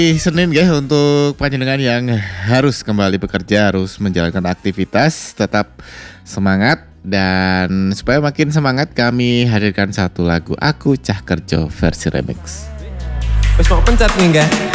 Senin guys, untuk panjenengan yang harus kembali bekerja, harus menjalankan aktivitas, tetap semangat. Dan supaya makin semangat, kami hadirkan satu lagu Aku Cah Kerjo versi remix. Wes mau pencet nih enggak?